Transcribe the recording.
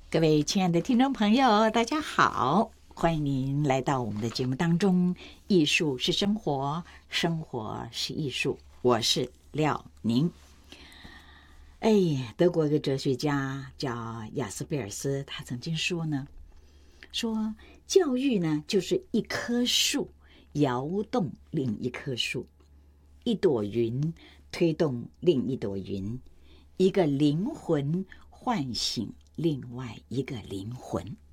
各位亲爱的听众朋友，大家好，欢迎您来到我们的节目当中。艺术是生活，生活是艺术。我是廖宁。德国一个哲学家叫雅斯贝尔斯，他曾经说说教育呢就是一棵树摇动另一棵树，一朵云推动另一朵云，一个灵魂唤醒另外一个灵魂。